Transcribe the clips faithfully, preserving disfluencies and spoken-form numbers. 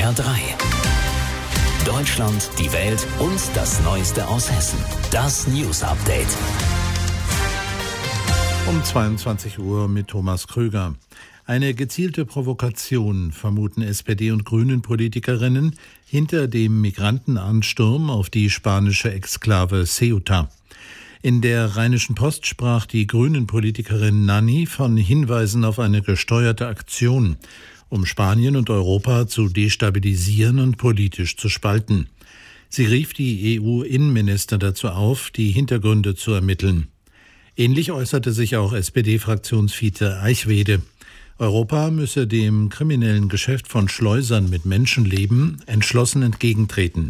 R drei. Deutschland, die Welt und das Neueste aus Hessen. Das News Update. Um zweiundzwanzig Uhr mit Thomas Krüger. Eine gezielte Provokation vermuten S P D- und Grünen-Politikerinnen hinter dem Migrantenansturm auf die spanische Exklave Ceuta. In der Rheinischen Post sprach die Grünen-Politikerin Nanni von Hinweisen auf eine gesteuerte Aktion, um Spanien und Europa zu destabilisieren und politisch zu spalten. Sie rief die E U-Innenminister dazu auf, die Hintergründe zu ermitteln. Ähnlich äußerte sich auch S P D-Fraktionsvize Eichwede. Europa müsse dem kriminellen Geschäft von Schleusern mit Menschenleben entschlossen entgegentreten.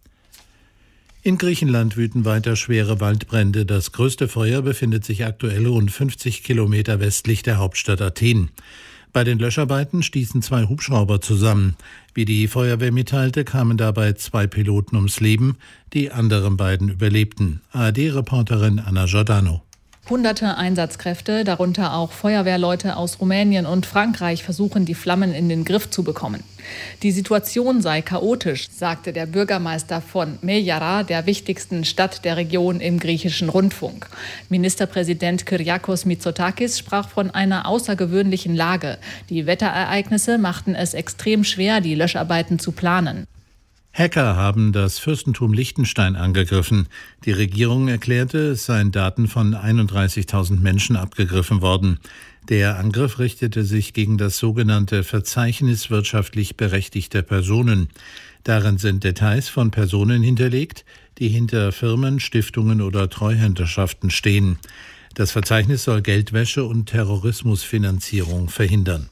In Griechenland wüten weiter schwere Waldbrände. Das größte Feuer befindet sich aktuell rund fünfzig Kilometer westlich der Hauptstadt Athen. Bei den Löscharbeiten stießen zwei Hubschrauber zusammen. Wie die Feuerwehr mitteilte, kamen dabei zwei Piloten ums Leben. Die anderen beiden überlebten. A R D-Reporterin Anna Giordano. Hunderte Einsatzkräfte, darunter auch Feuerwehrleute aus Rumänien und Frankreich, versuchen, die Flammen in den Griff zu bekommen. Die Situation sei chaotisch, sagte der Bürgermeister von Mejara, der wichtigsten Stadt der Region, im griechischen Rundfunk. Ministerpräsident Kyriakos Mitsotakis sprach von einer außergewöhnlichen Lage. Die Wetterereignisse machten es extrem schwer, die Löscharbeiten zu planen. Hacker haben das Fürstentum Liechtenstein angegriffen. Die Regierung erklärte, es seien Daten von einunddreißigtausend Menschen abgegriffen worden. Der Angriff richtete sich gegen das sogenannte Verzeichnis wirtschaftlich berechtigter Personen. Darin sind Details von Personen hinterlegt, die hinter Firmen, Stiftungen oder Treuhänderschaften stehen. Das Verzeichnis soll Geldwäsche und Terrorismusfinanzierung verhindern.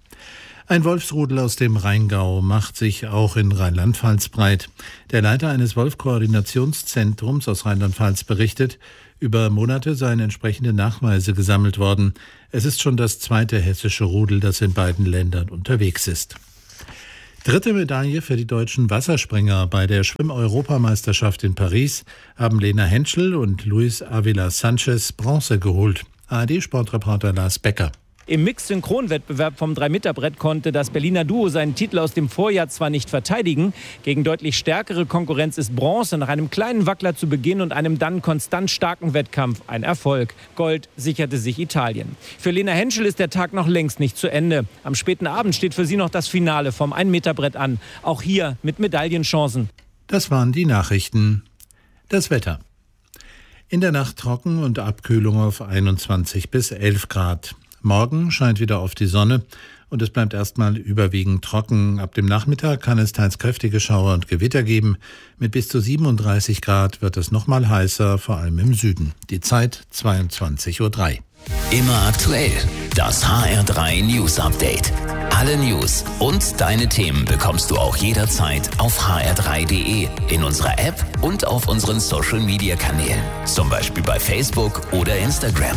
Ein Wolfsrudel aus dem Rheingau macht sich auch in Rheinland-Pfalz breit. Der Leiter eines Wolf-Koordinationszentrums aus Rheinland-Pfalz berichtet, über Monate seien entsprechende Nachweise gesammelt worden. Es ist schon das zweite hessische Rudel, das in beiden Ländern unterwegs ist. Dritte Medaille für die deutschen Wasserspringer. Bei der Schwimm-Europameisterschaft in Paris haben Lena Henschel und Luis Avila Sanchez Bronze geholt. A R D-Sportreporter Lars Becker. Im Mix-Synchron-Wettbewerb vom drei-Meter-Brett konnte das Berliner Duo seinen Titel aus dem Vorjahr zwar nicht verteidigen. Gegen deutlich stärkere Konkurrenz ist Bronze nach einem kleinen Wackler zu Beginn und einem dann konstant starken Wettkampf ein Erfolg. Gold sicherte sich Italien. Für Lena Henschel ist der Tag noch längst nicht zu Ende. Am späten Abend steht für sie noch das Finale vom ein-Meter-Brett an. Auch hier mit Medaillenchancen. Das waren die Nachrichten. Das Wetter. In der Nacht trocken und Abkühlung auf einundzwanzig bis elf Grad. Morgen scheint wieder auf die Sonne und es bleibt erstmal überwiegend trocken. Ab dem Nachmittag kann es teils kräftige Schauer und Gewitter geben. Mit bis zu siebenunddreißig Grad wird es nochmal heißer, vor allem im Süden. Die Zeit zweiundzwanzig Uhr drei. Immer aktuell. Das H R drei News Update. Alle News und deine Themen bekommst du auch jederzeit auf h r drei punkt d e, in unserer App und auf unseren Social Media Kanälen. Zum Beispiel bei Facebook oder Instagram.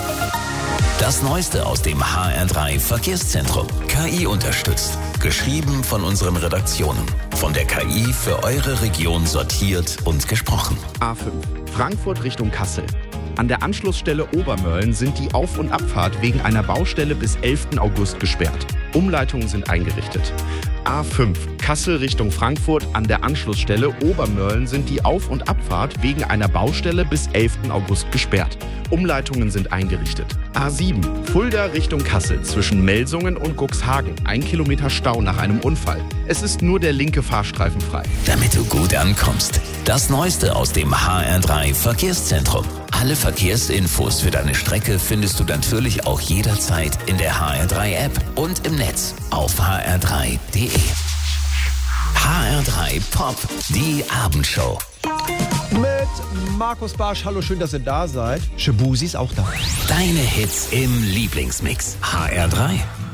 Das Neueste aus dem H R drei Verkehrszentrum. K I unterstützt. Geschrieben von unseren Redaktionen. Von der K I für eure Region sortiert und gesprochen. A fünf. Frankfurt Richtung Kassel. An der Anschlussstelle Obermölln sind die Auf- und Abfahrt wegen einer Baustelle bis elften August gesperrt. Umleitungen sind eingerichtet. A fünf. Kassel Richtung Frankfurt. An der Anschlussstelle Obermölln sind die Auf- und Abfahrt wegen einer Baustelle bis elften August gesperrt. Umleitungen sind eingerichtet. A sieben. Fulda Richtung Kassel zwischen Melsungen und Cuxhagen. Ein Kilometer Stau nach einem Unfall. Es ist nur der linke Fahrstreifen frei. Damit du gut ankommst. Das Neueste aus dem H R drei Verkehrszentrum. Alle Verkehrsinfos für deine Strecke findest du natürlich auch jederzeit in der H R drei App und im Netz auf h r drei punkt d e. H R drei Pop, die Abendshow. Mit Markus Barsch. Hallo, schön, dass ihr da seid. Shabuzi ist auch da. Deine Hits im Lieblingsmix. H R drei.